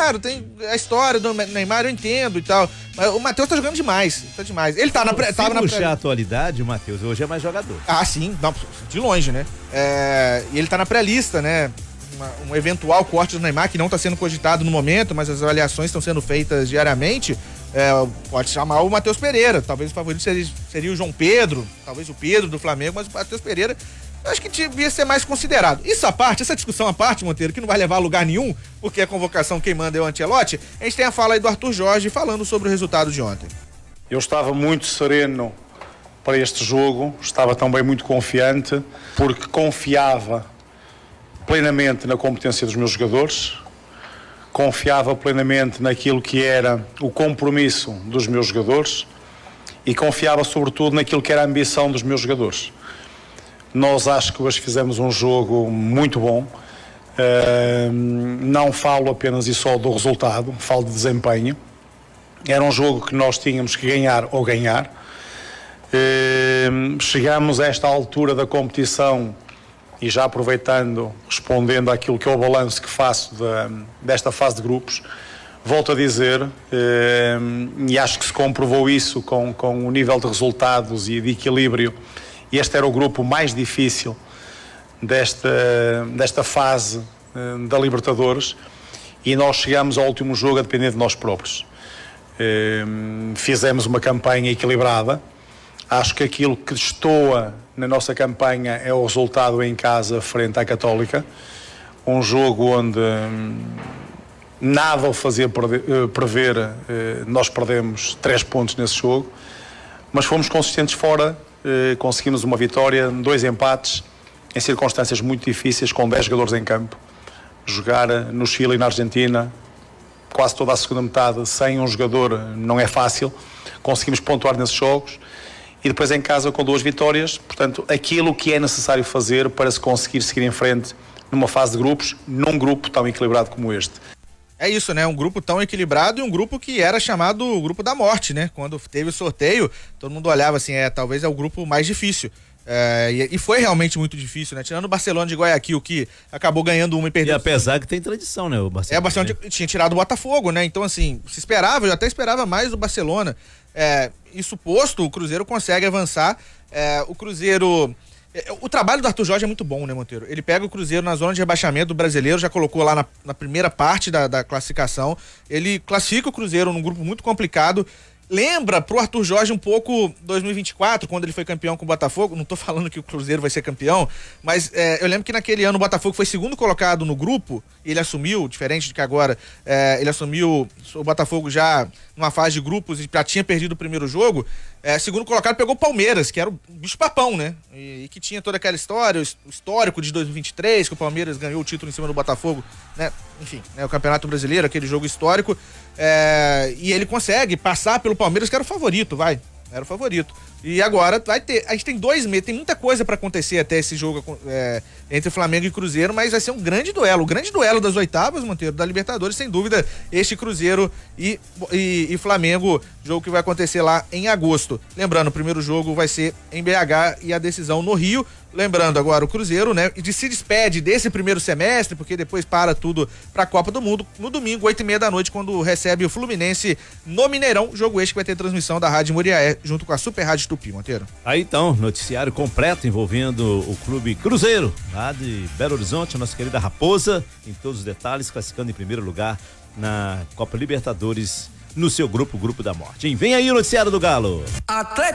claro, tem a história do Neymar, eu entendo e tal, mas o Matheus tá jogando demais, Ele tá tava na puxar a atualidade, o Matheus hoje é mais jogador. Ah, sim, não, de longe, né? E ele tá na pré-lista, né? Um eventual corte do Neymar, que não tá sendo cogitado no momento, mas as avaliações estão sendo feitas diariamente. Pode chamar o Matheus Pereira, talvez o favorito seria o João Pedro, talvez o Pedro do Flamengo, mas o Matheus Pereira eu acho que devia ser mais considerado. Essa discussão à parte, Monteiro, que não vai levar a lugar nenhum, porque a convocação quem manda é o Ancelotti, a gente tem a fala aí do Arthur Jorge falando sobre o resultado de ontem. Eu estava muito sereno para este jogo, estava também muito confiante, porque confiava plenamente na competência dos meus jogadores, confiava plenamente naquilo que era o compromisso dos meus jogadores e confiava sobretudo naquilo que era a ambição dos meus jogadores. Nós acho que hoje fizemos um jogo muito bom, não falo apenas e só do resultado, falo de desempenho. Era um jogo que nós tínhamos que ganhar ou ganhar. Chegamos a esta altura da competição e já aproveitando, respondendo àquilo que é o balanço que faço desta fase de grupos, volto a dizer, e acho que se comprovou isso com o nível de resultados e de equilíbrio. Este era o grupo mais difícil desta fase da Libertadores e nós chegamos ao último jogo a depender de nós próprios. Fizemos uma campanha equilibrada. Acho que aquilo que destoa na nossa campanha é o resultado em casa frente à Católica. Um jogo onde nada o fazia prever, nós perdemos 3 pontos nesse jogo, mas fomos consistentes fora. Conseguimos uma vitória, 2 empates em circunstâncias muito difíceis, com 10 jogadores em campo. Jogar no Chile e na Argentina quase toda a segunda metade sem um jogador não é fácil. Conseguimos pontuar nesses jogos e depois em casa com 2 vitórias. Portanto, aquilo que é necessário fazer para se conseguir seguir em frente numa fase de grupos, num grupo tão equilibrado como este. É isso, né? Um grupo tão equilibrado e um grupo que era chamado o grupo da morte, né? Quando teve o sorteio, todo mundo olhava assim, talvez é o grupo mais difícil. E foi realmente muito difícil, né? Tirando o Barcelona de Guayaquil, que acabou ganhando uma e perdeu. E apesar que tem tradição, né? O Barcelona tinha tirado o Botafogo, né? Então, assim, eu até esperava mais do Barcelona. Isso posto, o Cruzeiro consegue avançar. O Cruzeiro... O trabalho do Arthur Jorge é muito bom, né, Monteiro? Ele pega o Cruzeiro na zona de rebaixamento do Brasileiro, já colocou lá na primeira parte da classificação. Ele classifica o Cruzeiro num grupo muito complicado. Lembra pro Arthur Jorge um pouco 2024, quando ele foi campeão com o Botafogo. Não tô falando que o Cruzeiro vai ser campeão, mas eu lembro que naquele ano o Botafogo foi segundo colocado no grupo, e ele assumiu, diferente de que agora, ele assumiu o Botafogo já numa fase de grupos e já tinha perdido o primeiro jogo. Segundo colocado pegou o Palmeiras, que era o bicho papão, né? E que tinha toda aquela história, o histórico de 2023, que o Palmeiras ganhou o título em cima do Botafogo, né? Enfim, né? O Campeonato Brasileiro, aquele jogo histórico. E ele consegue passar pelo Palmeiras, que era o favorito, era o favorito. E agora a gente tem 2 meses, tem muita coisa pra acontecer até esse jogo entre Flamengo e Cruzeiro, mas vai ser um grande duelo, o grande duelo das oitavas, Monteiro, da Libertadores, sem dúvida, este Cruzeiro e Flamengo, jogo que vai acontecer lá em agosto. Lembrando, o primeiro jogo vai ser em BH e a decisão no Rio. Lembrando agora o Cruzeiro, né, se despede desse primeiro semestre, porque depois para tudo pra Copa do Mundo, no domingo, 8h30 da noite, quando recebe o Fluminense no Mineirão, jogo este que vai ter transmissão da Rádio Muriaé, junto com a Super Rádio Tupi, Monteiro. Aí então, noticiário completo envolvendo o clube Cruzeiro, lá de Belo Horizonte, a nossa querida Raposa, em todos os detalhes, classificando em primeiro lugar na Copa Libertadores, no seu grupo, Grupo da Morte. Vem aí o noticiário do Galo.